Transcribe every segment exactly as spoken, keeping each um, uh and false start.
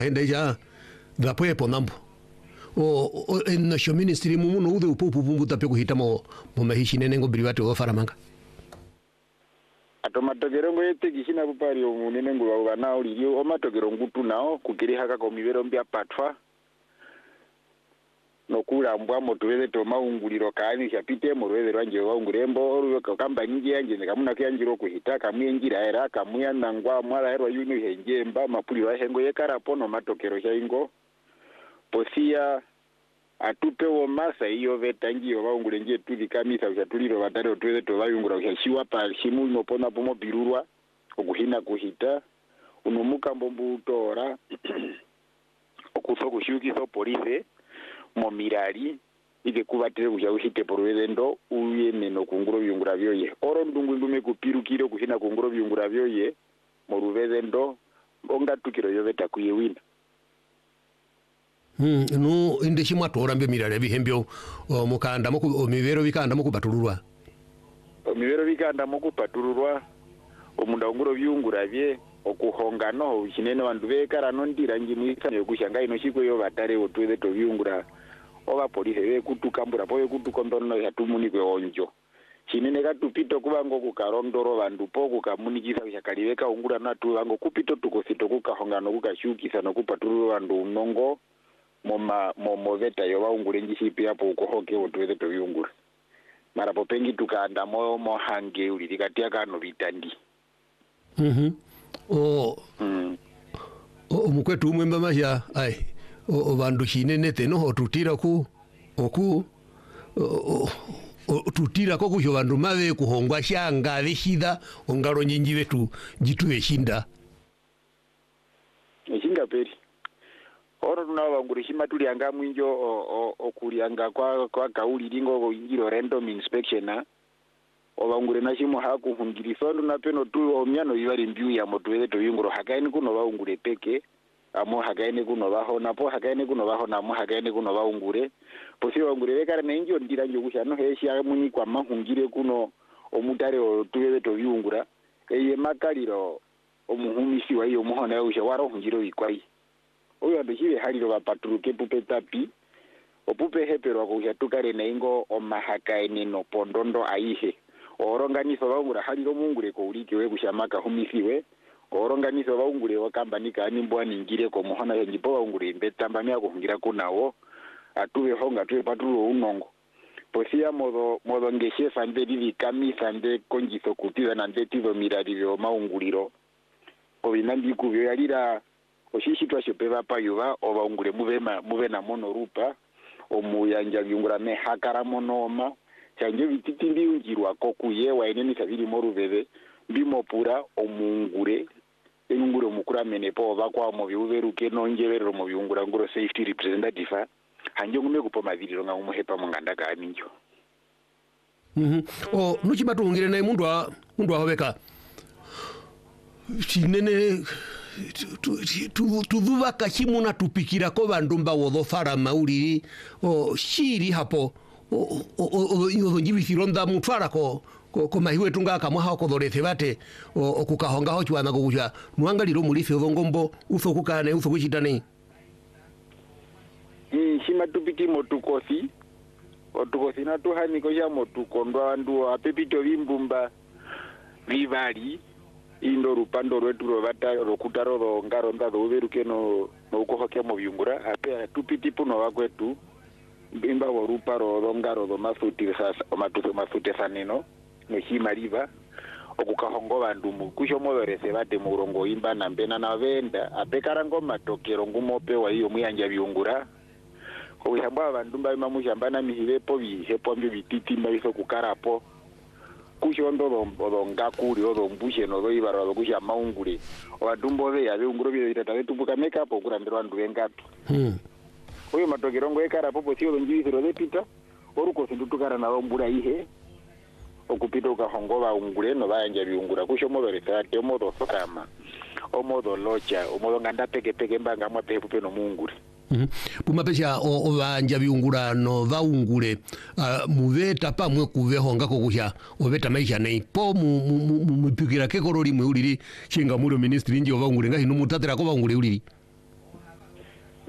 hende ja da poepo nambo o en national ministry mu no ude upupu pumbu tape kuhita mo mo mahishi nengo brivate wa faramanga atomatogero ngoyete gishina bupari omunene ngo bana uri o matogero ngutu nao kugiri haka ko mibero mbya patwa nokula mbwa motuweze to maunguliro kani chapite morweze rwanje waungurembo oruwe kamba nyingi yanje nekamuna kyanjiro kuhita kamwengira era kamuya nangwa mwala herwa yunu henjemba mapuli wa hengo yekarapo no matokero chaingo posia atupe wo masa iyo vetangi waungure nje tudi kamisa ushatuliro batare otweze to bayungura ushashiwa pa shimu no pona pomo birurwa okuhina kuhita unomuka mbombu utora okuso kushuki so police mo mirari ide kubatire kuja uhite porwezendo uyeme no kunguro byungura byoye oro ndungu ndume kupirukiro kuhina kunguro byungura byoye mo ruvezendo onga tukiro yoveta kuyewina. Hmm, no inde shimwa tora mbe mirare bihembyo mukanda muku mibero bikanda muku batulurwa. Mibero bikanda muku patulurwa omunda nguro byungura bye okuhonga no kinene bandu bekara no ndira ngimwisa yo kushanga ino shiko yo batare otweze to byungura oba police be kutukambura boye kutukondono ya tumunike onjo kinene katupito kubango kukarondoro bandu po kukamunikisa kushakaliweka ungura natu bango kupito tukosito kukahonga no kukashukisa no kupatulurwa bandu unongo moma momoveta yo baungure ngishipi hapo ukohoke otweze to byungura mara popengi tukanda mo mohange uli dikatia kano bitandi. Mhm. O mm. o mukwetu umwemba mahya ai o bandu kinene teno otutira ku oku o tutira ko kujo bandu mave kuhongwa shanga bishida ongaro nyingi betu jitu eshinda eshinga peri oro tunabangura shima tuli anga mwinjo okulianga kwa kwa kauli lingo go ingiro random inspection na obangure nashimo haku hungirisondo na peno tu omyano yibari mbiu ya motweze to yunguro hakaini kuno baungure peke amo hakaini kuno baho napo hakaini kuno baho namo hakaini kuno baungure posi baungure bekara nenjo ndira njo kushano heshi amuni kwa mahungire kuno omutare otweze to yungura eye makaliro omuhumisi wa iyo muhona yusha waro hungiro ikwai oyo ndishibe haliro bapatruke pupe tapi opupe hepero ko tukare nengo omahakaini no pondondo aihe oronganiso baungura haliro mungure ko ulike we kushamaka humisiwe oronganiso baungure wakambanika animbwa ningire ko muhona yo njipo baungure mbetamba mya ko hungira kunawo atuwe honga tuwe patrulo unongo posia modo modo ngeshe fande bibi kami fande konjiso kutiza na ndetizo mirariro maunguriro obinandi kubyo yalira oshishi twasho peba payuba obaungure muvema muvena mono rupa omuyanja byungura me hakara monoma chanje bititi ndiungirwa ko kuye waineni kabiri moruveve bimopura omungure engure mukura menepo bakwa mu biuberuke nonjeberero mu byungura ngoro safety representative hanje ngume kupoma viriro nga umuhepa munganda ka minjo. Mhm. O nuchibatu ngire naye mundu wa mundu ahobeka chinene tuvuva kachimuna tupikira ko bandu mbawo fara mauliri o shiri hapo o yo njibithironda mutwara ko ko mahiwe tunga kamwa hako dorete bate okukahonga ho chwana kuja nuangaliro mulife obongombo ufo kukane ufo kuchitane mm shima tupiki motukosi otukosi na tuhani ko ya motukondwa ndu apepito bimbumba vivali indo rupando rwetu rovata rokutaro ro ngaro ndado uveruke no no ukohoke mo byungura ape tupiti puno wakwetu bimba wo ruparo ro ngaro do mafuti sasa omatuzo mafute saneno no hima riva okukahongo bandu mu kusho moberese bate mu rongo imba na mbena na venda ape karango matokero ngumope wa iyo muyanja byungura ko yamba bandu mba mamushamba na mihilepo bihepo mbi bititi mbiso kukarapo kusho ndo do ngakuri do mbushe no do ibara do kusha maungure obadumbo be yabe unguro bye bitata betubuka makeup okurambira bandu bengapi hmm oyo matokero ngo ekara popo sio njibiro de pita oruko sindutukara na ombura ihe okupita ukahongoba ungure no bayanja biungura kusho modore tate omodo sokama omodo locha omodo nganda peke peke mbanga mwa pepe pe no mungure. Mhm. Pumapesha obanja biungura no vaungure uh, muveta pamwe kuvehonga ko kusha obeta maisha nei po mu pikira ke korori mu uliri chinga muri ministry nje vaungure ngahi no mutatera ko vaungure uliri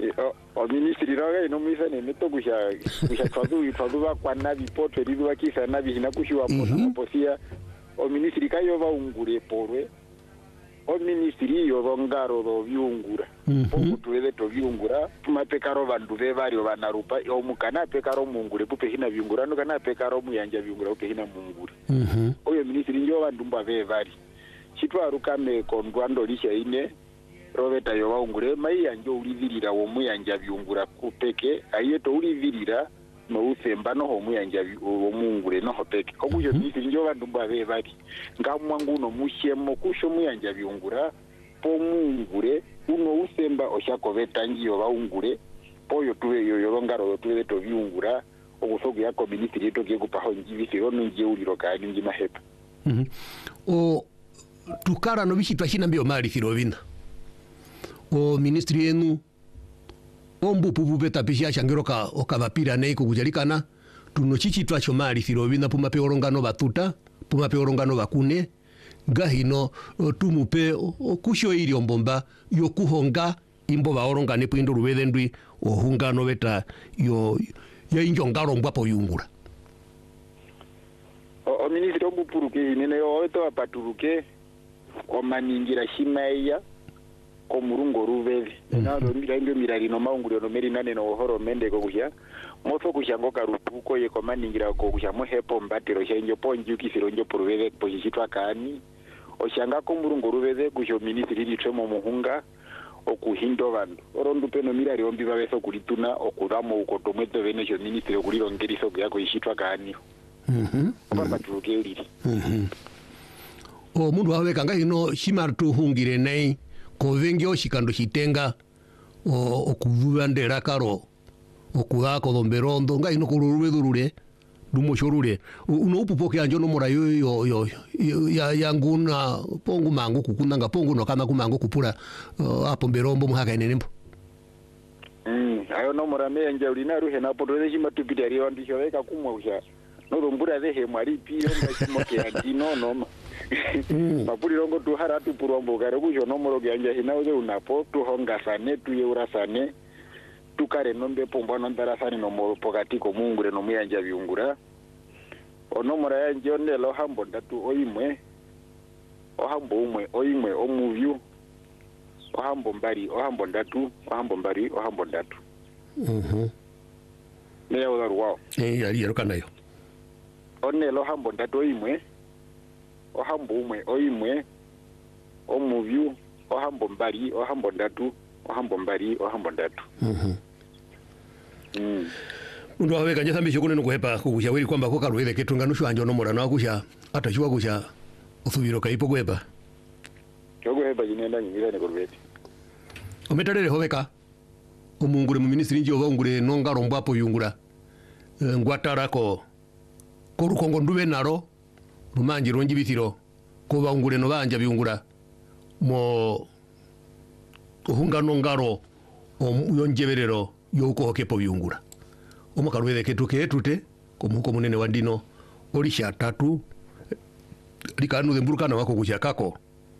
o o ministry roga ino misa ne meto kusha kusha twadu twadu ba kwa nabi poto ridu wa kisa nabi hina kushiwa pona posia o ministry kayo va ungure porwe o ministry yo rongaro ro viungura poku tuweze to viungura tumapekaro vandu vevari vanarupa o mukana pekaro mungure pupe hina viungura no kana pekaro muyanja viungura pupe hina mungure mhm oyo ministry njo vandu mba vevari chitwa rukame kondwando lisha ine roveta yo vaungure mai yanjo ulivirira wo muyanja viungura kupeke ayeto ulivirira no usemba no ho muyanja wo mungure no hopeke kokuyo ministry njo vandu mba vevari ngamwangu no mushemo kusho muyanja viungura po mungure uno usemba oshakoveta ngiyo vaungure poyo tuwe yo yorongaro tuwe to viungura okusoku ya community yeto ke kupaho njivisi ono nje uliro kani njima hepa mhm o tukara no bishitwa shina mbio mali thirovina o ministry enu ombu pupu beta pisha shangiroka okavapira nei kukujalikana tuno chichitwa cho mali thirovina puma pe orongano batuta puma pe orongano bakune gahino tumupe kusho iri ombomba yokuhonga imbo baorongane pwindo ruvedendwi ohungano beta yo ya injongaro mbwapo yungura o ministro bupuruke nene yo to apaturuke o maningira shimeya ko murungo ruvezi na ro mira ndio mirari no maunguri no meri nane no horo mende ko kuhya moto kushango karupuko ye ko maningira ko kuhya mo hepo mbatiro shenjo ponju kisiro njo puruveze positwa kani oshanga ko murungo ruveze kusho ministry litwemo muhunga okuhindo vandu orondu peno mirari ombi babeso kulituna okudamo ukotomweto venesho ministry okulirongeriso yako ishitwa kani mhm papa turuke uliri mhm o mundu waweka ngahino shimartu hungire nei ko vengi oshikando shitenga o okuvandera karo okudako domberondo ngahino kururubedurure dumoshorure uno upupoke anjo no mora yo yo yo ya yanguna pongu mangu kukunanga pongu no kama kumangu kupura uh, apo mberombo muhaka enenembo mm ayo no mora me anje ulina ruhe na poto de chimatupita ri wandi showeka kumwa usha no rombura de he mwari pio ngachimoke andino no mapuri rongo tu haratu purombo kare kujo no moro ganja hina uze unapo tu honga sane tu yeura sane tukare nombe pombo no ndarasani no moro pokati ko mungure no muyanja viungura ono mora yanje onelo hambo ndatu oimwe o hambo umwe oimwe o muvyu o hambo mbari o hambo ndatu o hambo mbari o hambo ndatu mhm ne ola ruwa eh yari yaruka nayo onelo hambo ndatu oimwe o hambo umwe oimwe o muvyu o hambo mbari o hambo ndatu o hambo mbari o hambo ndatu mhm mm undu aweka nje thambisho kuno kuhepa kukusha wili kwamba ko karuwele ketunga nushu anjo no mora na kusha atashwa kusha uthubiro kaipo kuhepa yogo hepa jinenda nyingira ne korweti ometarere hoveka omungure mu ministry nje ovangure nongaro mbwapo yungura e, ngwatarako ko rukongo nduwe naro rumanji ronji bithiro ko bangure no banja byungura mo ohunga nongaro omuyonjeberero yoko hokepo byungura omukarwele ketuke etute komuko munene wandino olisha tatu likanu demburukana wako kushakako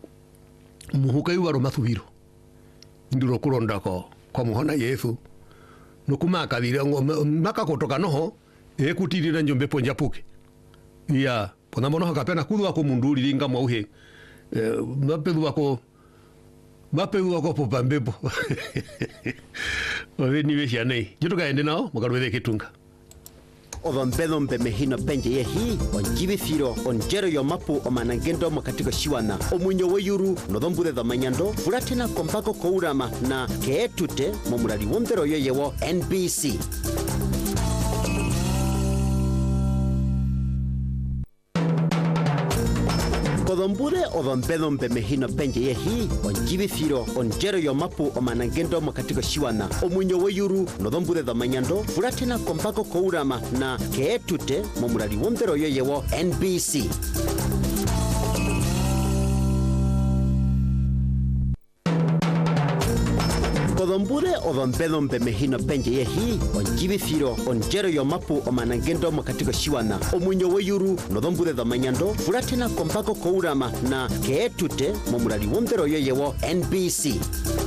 muhuka yuwaro mathubiro ndiro kurondako kwa muhona Yesu nokumaka birango maka kotoka noho ekutirira njombe ponjapuke ya pona mono hakapena kudwa ko munduri linga mwauhe mapedu wako mapedu wako popambebo wabeni besha nei jituka ende nao mukarwele ketunga Ovambedo mbemehino penje yehi onjibithiro onjero yo mapu omanangendo mokatiko shiwana omunyo weyuru nodombure dhamanyando furatena kompako kourama na keetute momurali wondero yoyewo N B C Kodombure ovambedo mbemehino penje yehi onjibithiro onjero yo mapu omanangendo mokatiko shiwana omunyo weyuru nodombure dhamanyando furatena kompako kourama na keetute momurali wondero yoyewo N B C Kodombure ovambedo mbemehino penje yehi onjibithiro onjero yo mapu omanangendo mokatiko shiwana omunyo weyuru nodombure dhamanyando furatena kompako kourama na keetute momurali wondero yoyewo N B C